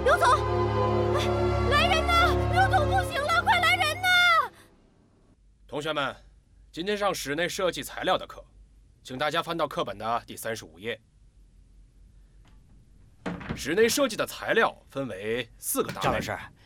刘总，哎，来人呐！刘总不行了，快来人呐！ 同学们，今天上室内设计材料的课，请大家翻到课本的第35页。室内设计的材料分为4个大类。 赵老师，